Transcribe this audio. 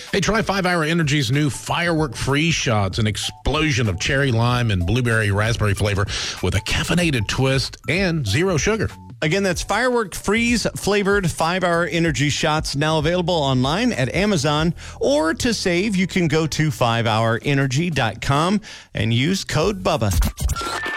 Hey, try 5 Hour Energy's new Firework Freeze Shots, an explosion of cherry lime and blueberry raspberry flavor with a caffeinated twist and zero sugar. Again, that's Firework Freeze flavored 5 Hour Energy Shots, now available online at Amazon. Or to save, you can go to 5hourenergy.com and use code BUBBA.